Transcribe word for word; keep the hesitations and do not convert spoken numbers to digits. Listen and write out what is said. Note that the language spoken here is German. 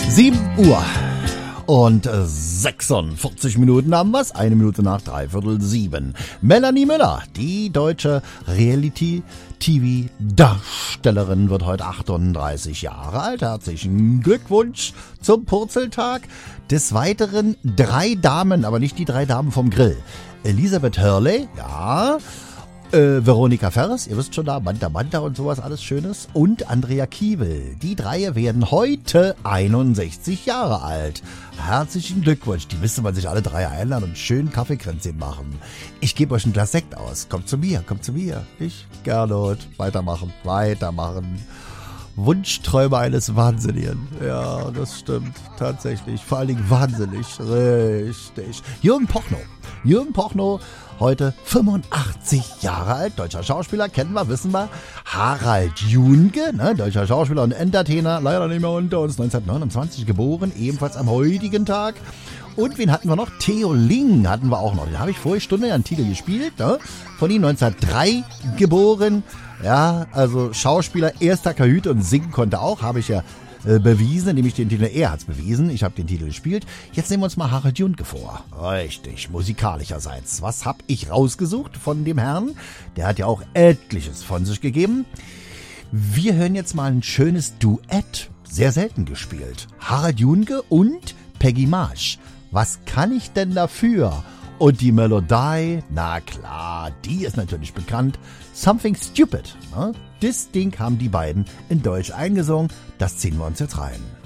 sieben Uhr und sechsundvierzig Minuten haben wir's. Eine Minute nach dreiviertel sieben. Melanie Müller, die deutsche Reality-T V-Darstellerin, wird heute achtunddreißig Jahre alt. Herzlichen Glückwunsch zum Purzeltag. Des Weiteren drei Damen, aber nicht die drei Damen vom Grill. Elisabeth Hurley, ja... Äh, Veronika Ferres, ihr wisst schon da, Manta Manta und sowas, alles Schönes. Und Andrea Kiewel. Die drei werden heute einundsechzig Jahre alt. Herzlichen Glückwunsch. Die müsste man sich alle drei einladen und schön Kaffeekränzchen machen. Ich gebe euch ein Glas Sekt aus. Kommt zu mir, kommt zu mir. Ich, Gernot. Weitermachen, weitermachen. Wunschträume eines Wahnsinnigen. Ja, das stimmt. Tatsächlich. Vor allen Dingen wahnsinnig. Richtig. Jürgen Pochnow. Jürgen Pochnow, heute fünfundachtzig Jahre alt. Deutscher Schauspieler, kennen wir, wissen wir. Harald Junke, ne, deutscher Schauspieler und Entertainer, leider nicht mehr unter uns. neunzehnhundertneunundzwanzig geboren, ebenfalls am heutigen Tag. Und wen hatten wir noch? Theo Ling hatten wir auch noch. Den habe ich vorige Stunde ja einen Titel gespielt. Ne? Von ihm neunzehnhundertdrei geboren. Ja, also Schauspieler, erster Kajüte und singen konnte auch. Habe ich ja äh, bewiesen, nämlich den Titel. Er hat's bewiesen. Ich habe den Titel gespielt. Jetzt nehmen wir uns mal Harald Junke vor. Richtig, musikalischerseits. Was habe ich rausgesucht von dem Herrn? Der hat ja auch etliches von sich gegeben. Wir hören jetzt mal ein schönes Duett. Sehr selten gespielt. Harald Junke und Peggy Marsch. Was kann ich denn dafür? Und die Melodie, na klar, die ist natürlich bekannt. Something Stupid. Ne? Das Ding haben die beiden in Deutsch eingesungen. Das ziehen wir uns jetzt rein.